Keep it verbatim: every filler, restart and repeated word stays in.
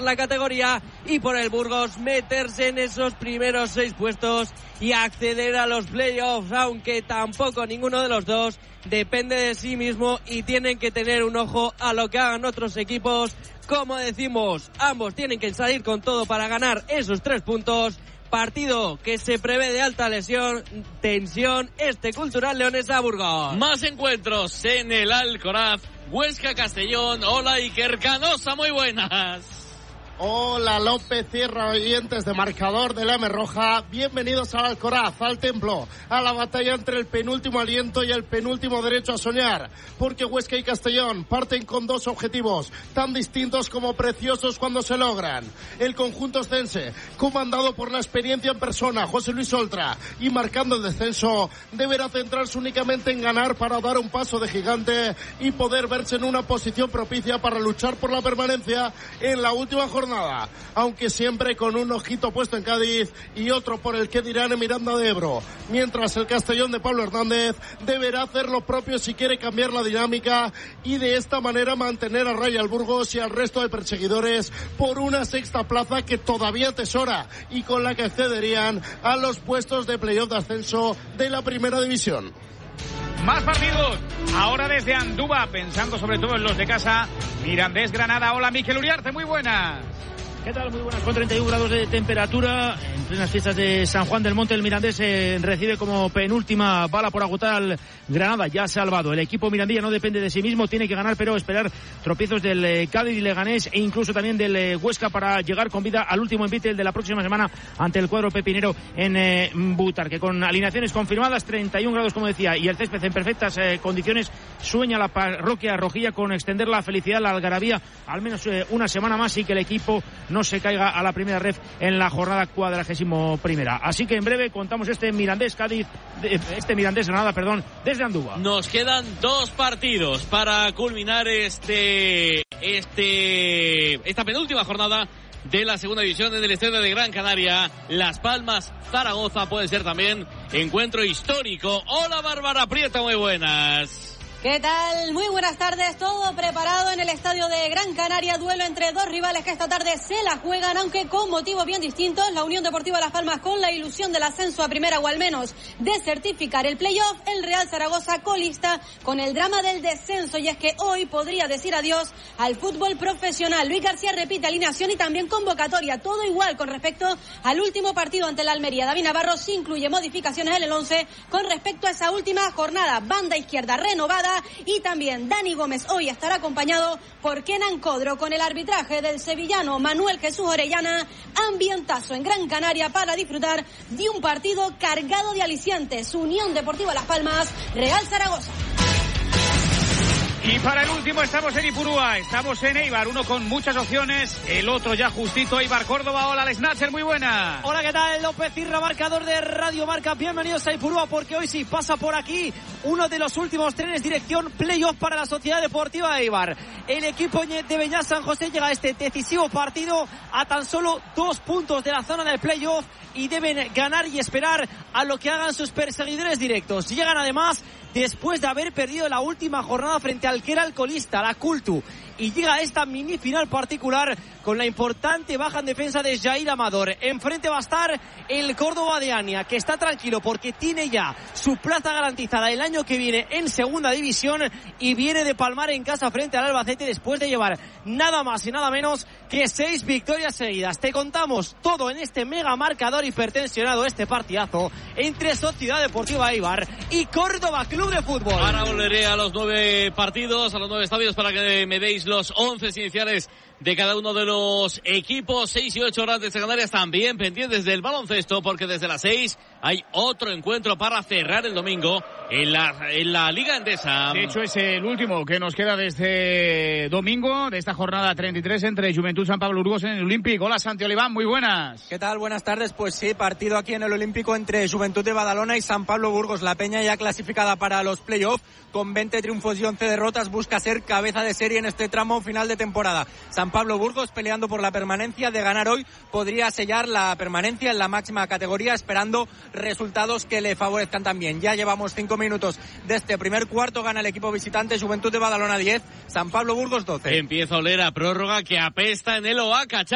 la categoría y por el Burgos meterse en esos primeros seis puestos y acceder a los playoffs, aunque tampoco ninguno de los dos depende de sí mismo y tienen que tener un ojo a lo que hagan otros equipos. Como decimos, ambos tienen que salir con todo para ganar esos tres puntos. Partido que se prevé de alta lesión, tensión, este Cultural Leonesa Burgos. Más encuentros en el Alcoraz, Huesca Castellón. Hola Iker Canosa, muy buenas. Hola López Sierra, oyentes de Marcador de la M Roja, bienvenidos al Alcoraz, al templo, a la batalla entre el penúltimo aliento y el penúltimo derecho a soñar, porque Huesca y Castellón parten con dos objetivos tan distintos como preciosos cuando se logran. El conjunto oscense, comandado por la experiencia en persona, José Luis Oltra, y marcando el descenso, deberá centrarse únicamente en ganar para dar un paso de gigante y poder verse en una posición propicia para luchar por la permanencia en la última jornada. Nada, aunque siempre con un ojito puesto en Cádiz y otro por el que dirán en Miranda de Ebro, mientras el Castellón de Pablo Hernández deberá hacer lo propio si quiere cambiar la dinámica y de esta manera mantener a raya al Burgos y al resto de perseguidores por una sexta plaza que todavía atesora y con la que accederían a los puestos de playoff de ascenso de la primera división. Más partidos, ahora desde Andúba, pensando sobre todo en los de casa. Mirandés Granada. Hola Mikel Uriarte, muy buenas. ¿Qué tal? Muy buenas, con treinta y uno grados de temperatura. En plenas fiestas de San Juan del Monte, el Mirandés eh, recibe como penúltima bala por agotar al Granada, ya salvado. El equipo mirandilla no depende de sí mismo, tiene que ganar, pero esperar tropiezos del eh, Cádiz y Leganés e incluso también del eh, Huesca para llegar con vida al último envite, el de la próxima semana, ante el cuadro pepinero en eh, Butarque. Con alineaciones confirmadas, treinta y uno grados, como decía, y el césped en perfectas eh, condiciones, sueña la parroquia rojilla con extender la felicidad, la algarabía, al menos eh, una semana más y que el equipo no se caiga a la primera ref en la jornada cuadragésimo primera. Así que en breve contamos este Mirandés Cádiz, este Mirandés Granada, perdón, desde Andúba. Nos quedan dos partidos para culminar este, este, esta penúltima jornada de la segunda división en el estadio de Gran Canaria. Las Palmas, Zaragoza, puede ser también encuentro histórico. Hola Bárbara Prieto, muy buenas. ¿Qué tal? Muy buenas tardes, todo preparado en el estadio de Gran Canaria, duelo entre dos rivales que esta tarde se la juegan, aunque con motivos bien distintos. La Unión Deportiva Las Palmas con la ilusión del ascenso a primera o al menos de certificar el playoff, el Real Zaragoza colista con el drama del descenso, y es que hoy podría decir adiós al fútbol profesional. Luis García repite alineación y también convocatoria, todo igual con respecto al último partido ante la Almería. David Navarro sí incluye modificaciones en el once con respecto a esa última jornada. Banda izquierda renovada y también Dani Gómez hoy estará acompañado por Kenan Codro, con el arbitraje del sevillano Manuel Jesús Orellana. Ambientazo en Gran Canaria para disfrutar de un partido cargado de alicientes. Unión Deportiva Las Palmas, Real Zaragoza. Y para el último estamos en Ipurúa, estamos en Eibar, uno con muchas opciones, el otro ya justito, Eibar Córdoba. Hola, Les Natcher, muy buena. Hola, ¿qué tal? López Cirra, marcador de Radio Marca. Bienvenidos a Ipurúa, porque hoy sí pasa por aquí uno de los últimos trenes dirección playoff para la Sociedad Deportiva Eibar. El equipo de Beñat San José llega a este decisivo partido a tan solo dos puntos de la zona del playoff y deben ganar y esperar a lo que hagan sus perseguidores directos. Llegan además después de haber perdido la última jornada frente al que era el colista, la Cultu, y llega a esta mini final particular con la importante baja en defensa de Jair Amador. Enfrente va a estar el Córdoba de Ania, que está tranquilo porque tiene ya su plaza garantizada el año que viene en segunda división y viene de palmar en casa frente al Albacete después de llevar nada más y nada menos que seis victorias seguidas. Te contamos todo en este mega marcador hipertensionado, este partidazo entre Sociedad Deportiva Eibar y Córdoba Club de Fútbol. Ahora volveré a los nueve partidos, a los nueve estadios, para que me deis los once iniciales de cada uno de los equipos. Seis y ocho horas de Canarias, también pendientes del baloncesto, porque desde las seis hay otro encuentro para cerrar el domingo en la, en la Liga Endesa. De hecho, es el último que nos queda de este domingo, de esta jornada treinta y tres, entre Juventud San Pablo Burgos en el Olímpico. Hola, Santi Oliván, muy buenas. ¿Qué tal? Buenas tardes. Pues sí, partido aquí en el Olímpico entre Juventud de Badalona y San Pablo Burgos. La Peña ya clasificada para los playoffs con veinte triunfos y once derrotas, busca ser cabeza de serie en este tramo final de temporada. San Pablo Burgos peleando por la permanencia. De ganar hoy podría sellar la permanencia en la máxima categoría, esperando resultados que le favorezcan también. Ya llevamos cinco minutos de este primer cuarto. Gana el equipo visitante, Juventud de Badalona diez, San Pablo Burgos doce. Empieza a oler a prórroga que apesta en el Oaca.